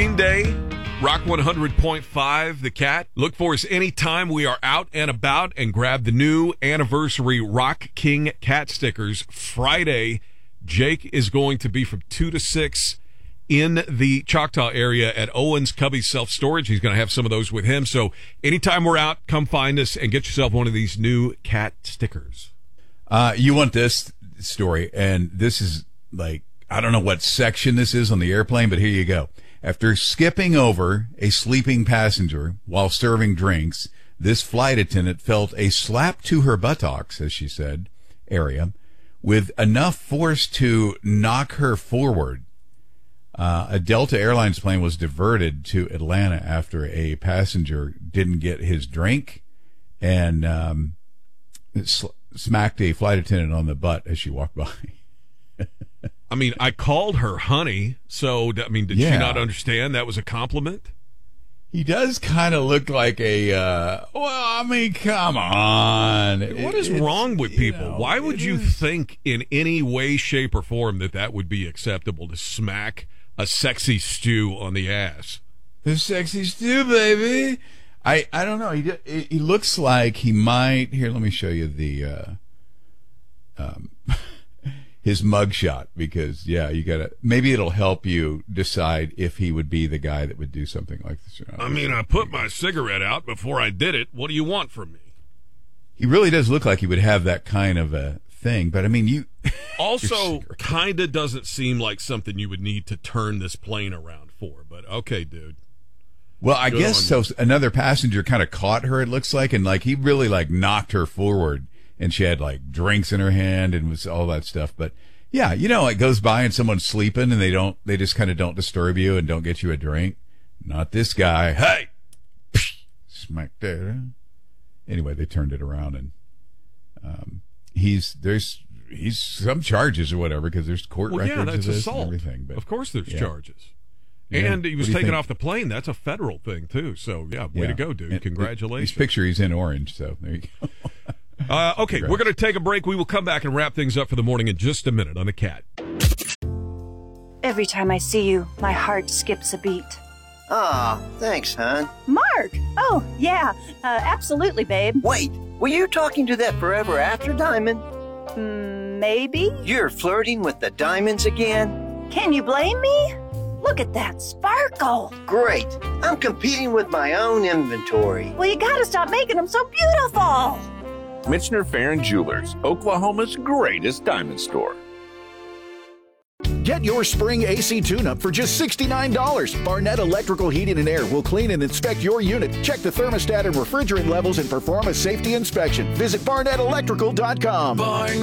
Green Day, Rock 100.5, The Cat. Look for us anytime we are out and about, and grab the new anniversary Rock King Cat stickers. Friday, Jake is going to be from 2 to 6 in the Choctaw area at Owens Cubby Self-Storage. He's going to have some of those with him. So anytime we're out, come find us and get yourself one of these new cat stickers. You want this story, and this is like, I don't know what section this is on the airplane, but here you go. After skipping over a sleeping passenger while serving drinks, this flight attendant felt a slap to her buttocks, as she said, area, with enough force to knock her forward. A Delta Airlines plane was diverted to Atlanta after a passenger didn't get his drink and smacked a flight attendant on the butt as she walked by. I mean, I called her honey, so, I mean, did she not understand that was a compliment? He does kind of look like a, come on. What is wrong with people? Why would you think in any way, shape, or form that would be acceptable to smack a sexy stew on the ass? The sexy stew, baby. I don't know. He looks like he might. Here, let me show you the his mugshot, because you gotta, maybe it'll help you decide if he would be the guy that would do something like this or not. I mean, I put my cigarette out before I did it. What do you want from me? He really does look like he would have that kind of a thing, but I mean, you also kind of doesn't seem like something you would need to turn this plane around for, but okay, dude. Well, I guess so. Another passenger kind of caught her, it looks like, and like he really like knocked her forward, and she had like drinks in her hand and was all that stuff. But yeah, it goes by and someone's sleeping and they just kind of don't disturb you and don't get you a drink. Not this guy. Hey, smack there. Anyway, they turned it around, and he's some charges or whatever, because there's court records of this assault. And everything. But of course, there's charges. And he was taken off the plane. That's a federal thing too. So way to go, dude! Congratulations. His picture, he's in orange. So there you go. Okay, we're going to take a break. We will come back and wrap things up for the morning in just a minute on The Cat. Every time I see you, my heart skips a beat. Aw, thanks, hon. Mark! Oh, yeah, absolutely, babe. Wait, were you talking to that Forever After diamond? Maybe? You're flirting with the diamonds again? Can you blame me? Look at that sparkle. Great. I'm competing with my own inventory. Well, you gotta stop making them so beautiful. Michener Farron Jewelers, Oklahoma's greatest diamond store. Get your spring AC tune-up for just $69. Barnett Electrical Heating and Air will clean and inspect your unit, check the thermostat and refrigerant levels, and perform a safety inspection. Visit BarnettElectrical.com.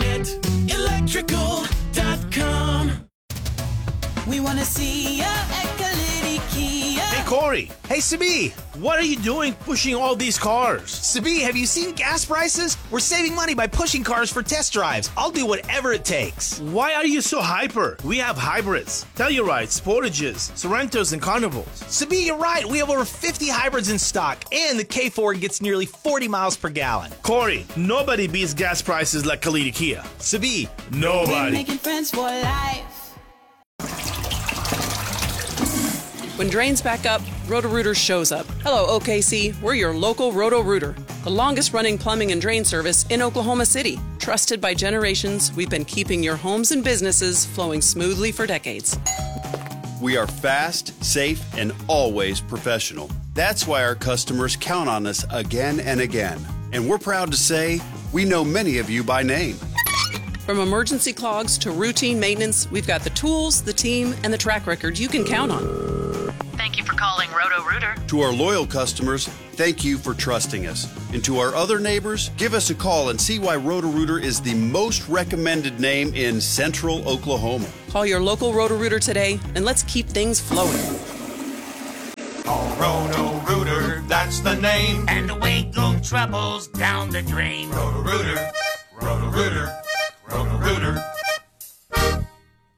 BarnettElectrical.com. We want to see ya at Kalidi Kia. Hey, Corey. Hey, Sabi. What are you doing pushing all these cars? Sabi, have you seen gas prices? We're saving money by pushing cars for test drives. I'll do whatever it takes. Why are you so hyper? We have hybrids, Tellurides, Sportages, Sorrentos, and Carnivals. Sabi, you're right. We have over 50 hybrids in stock, and the K4 gets nearly 40 miles per gallon. Corey, nobody beats gas prices like Kalidi Kia. Sabi, nobody. We're making friends for life. When drains back up, Roto-Rooter shows up. Hello, OKC. We're your local Roto-Rooter, the longest-running plumbing and drain service in Oklahoma City. Trusted by generations, we've been keeping your homes and businesses flowing smoothly for decades. We are fast, safe, and always professional. That's why our customers count on us again and again. And we're proud to say we know many of you by name. From emergency clogs to routine maintenance, we've got the tools, the team, and the track record you can count on. Thank you for calling Roto-Rooter. To our loyal customers, thank you for trusting us. And to our other neighbors, give us a call and see why Roto-Rooter is the most recommended name in Central Oklahoma. Call your local Roto-Rooter today, and let's keep things flowing. Call Roto-Rooter, that's the name. And away go troubles down the drain. Roto-Rooter, Roto-Rooter, Roto-Rooter.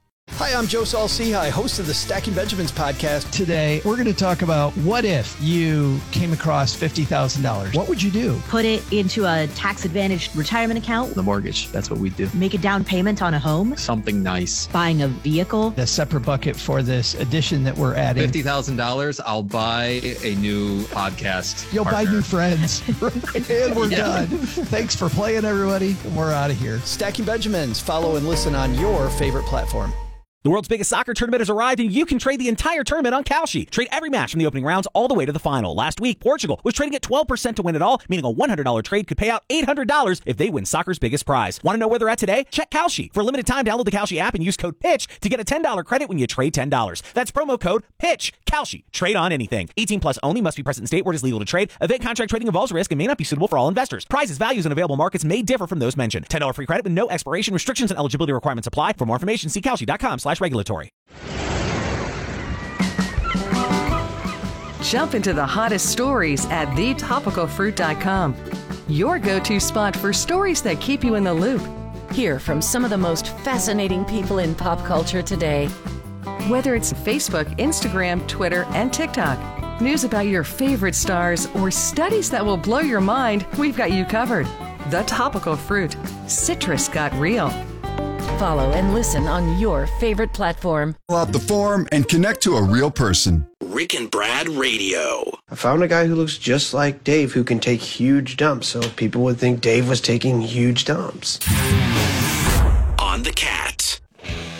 Hi, I'm Joe Saul-Sehy, host of the Stacking Benjamins podcast. Today, we're going to talk about what if you came across $50,000. What would you do? Put it into a tax-advantaged retirement account. The mortgage. That's what we do. Make a down payment on a home. Something nice. Buying a vehicle. A separate bucket for this addition that we're adding. $50,000, I'll buy a new podcast. You'll partner. buy new friends. And we're done. Thanks for playing, everybody. And we're out of here. Stacking Benjamins. Follow and listen on your favorite platform. The world's biggest soccer tournament has arrived, and you can trade the entire tournament on Kalshi. Trade every match from the opening rounds all the way to the final. Last week, Portugal was trading at 12% to win it all, meaning a $100 trade could pay out $800 if they win soccer's biggest prize. Want to know where they're at today? Check Kalshi. For a limited time, download the Kalshi app and use code PITCH to get a $10 credit when you trade $10. That's promo code PITCH. Kalshi. Trade on anything. 18 plus only. Must be present in state where it is legal to trade. Event contract trading involves risk and may not be suitable for all investors. Prices, values, and available markets may differ from those mentioned. $10 free credit with no expiration. Restrictions and eligibility requirements apply. For more information, see kalshi.com/regulatory. Jump into the hottest stories at thetopicalfruit.com. Your go-to spot for stories that keep you in the loop. Hear from some of the most fascinating people in pop culture today. Whether it's Facebook, Instagram, Twitter, and TikTok, news about your favorite stars, or studies that will blow your mind, we've got you covered. The Topical Fruit. Citrus got real. Follow and listen on your favorite platform. Fill out the form and connect to a real person. Rick and Brad Radio. I found a guy who looks just like Dave who can take huge dumps, so people would think Dave was taking huge dumps. On the Cat.